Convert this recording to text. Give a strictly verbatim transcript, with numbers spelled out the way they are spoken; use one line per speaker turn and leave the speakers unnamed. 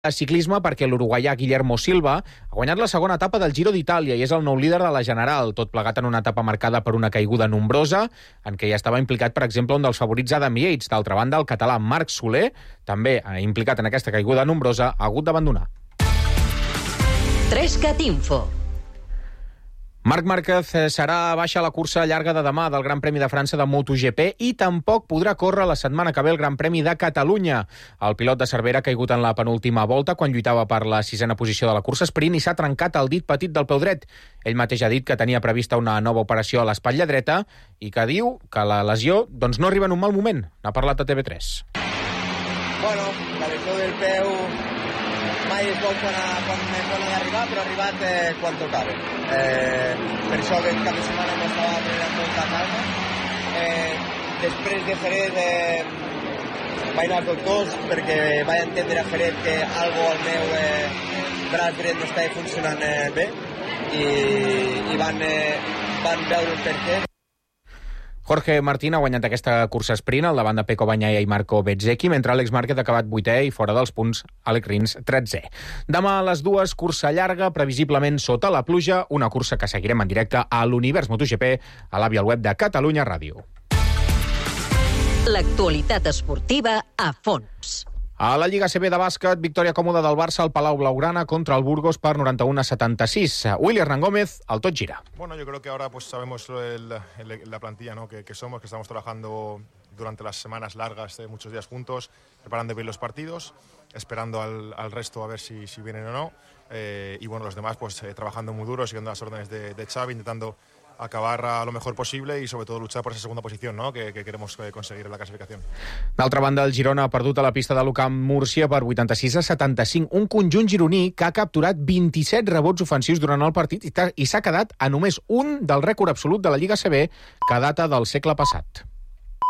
ciclisme perquè l'uruguaià Guillermo Silva ha guanyat la segona etapa del Giro d'Itàlia i és el nou líder de la General, tot plegat en una etapa marcada per una caiguda nombrosa, en què ja estava implicat, per exemple, un dels favorits Adam Yates. D'altra banda, el català Marc Soler, també implicat en aquesta caiguda nombrosa, ha hagut d'abandonar.
Trescat Info.
Marc Márquez serà a baixa a la cursa llarga de demà del Gran Premi de França de MotoGP i tampoc podrà córrer la setmana que ve el Gran Premi de Catalunya. El pilot de Cervera ha caigut en la penúltima volta quan lluitava per la sisena posició de la cursa sprint i s'ha trencat el dit petit del peu dret. Ell mateix ha dit que tenia prevista una nova operació a l'espatlla dreta i que diu que la lesió doncs, no arriba en un mal moment. N'ha parlat a T V tres.
Bueno, la lesió del peu mai es veu quan, quan és bona d'arribar, però ha arribat eh, quan tocava. Eh, per això aquest cap de setmana m'estava prenent amb molta calma. Eh, després de Jerez eh, vaig anar als doctors perquè vaig entendre a Jerez que algo al meu eh, braç dret no estava funcionant eh, bé i, i van, eh, van veure el per què.
Jorge Martín ha guanyat aquesta cursa sprint al davant de Pecco Bagnaia i Marco Bezzecchi, mentre Àlex Márquez ha acabat vuitè i fora dels punts Alex Rins tretzè. Demà a les dues, cursa llarga, previsiblement sota la pluja, una cursa que seguirem en directe a l'Univers MotoGP a l'àvia web de Catalunya Ràdio.
L'actualitat esportiva a fons.
A la Lliga A C B de bàsquet, victòria còmoda del Barça al Palau Blaugrana contra el Burgos per noranta-u a setanta-sis. Willy Hernán Gómez, al Tot Gira.
Bueno, yo creo que ahora pues sabemos el, el, la plantilla, ¿no? que, que somos, que estamos trabajando durante las semanas largas, eh, muchos días juntos, preparando bien los partidos, esperando al, al resto a ver si, si vienen o no. Eh, y bueno, los demás pues eh, trabajando muy duro, siguiendo las órdenes de, de Xavi, intentando acabar a lo mejor posible y sobre todo luchar por esa segunda posición, ¿no? que, que queremos conseguir en la clasificación. D'altra
banda, el Girona ha perdut a la pista de l'U C A M Múrcia per vuitanta-sis a setanta-cinc, un conjunt gironí que ha capturat vint-i-set rebots ofensius durant el partit i s'ha quedat a només un del rècord absolut de la Lliga A C B que data del segle passat.